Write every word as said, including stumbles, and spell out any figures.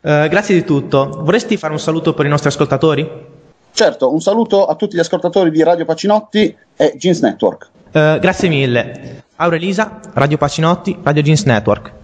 Uh, grazie di tutto. Vorresti fare un saluto per i nostri ascoltatori? Certo, un saluto a tutti gli ascoltatori di Radio Pacinotti e Jeans Network. Uh, grazie mille. Aurelisa, Radio Pacinotti, Radio Jeans Network.